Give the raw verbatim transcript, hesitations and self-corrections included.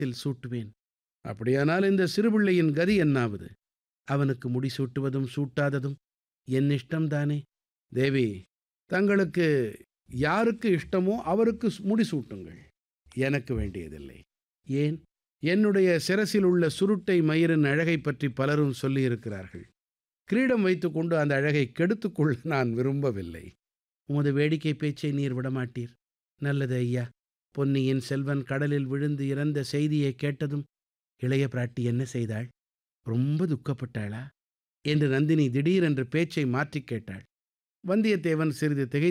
கழுத்தில் சூட்டுவேன். அப்படியானால் இந்த சிறுபிள்ளையின் கதி என்னாவது? அவனுக்கு முடி சூட்டுவதும் சூட்டாததும் என் இஷ்டம்தானே. தேவி, தங்களுக்கு யாருக்கு இஷ்டமோ அவருக்கு ஸ் முடி சூட்டுங்கள். எனக்கு வேண்டியதில்லை. ஏன்? என்னுடைய சிரசில் உள்ள சுருட்டை மயிரின் அழகைப் பற்றி பலரும் சொல்லியிருக்கிறார்கள். கிரீடம் வைத்துக்கொண்டு அந்த அழகை கெடுத்துக் கொள்ள நான் விரும்பவில்லை. உமது வேடிக்கை பேச்சை நீர் விடமாட்டீர். நல்லது ஐயா. பொன்னியின் செல்வன் கடலில் விழுந்து இறந்த செய்தியை கேட்டதும் இளைய பிராட்டி என்ன செய்தாள்? ரொம்ப துக்கப்பட்டாளா என்று நந்தினி திடீரென்று பேச்சை மாற்றிக் கேட்டாள். வந்தியத்தேவன் சிறிது திகை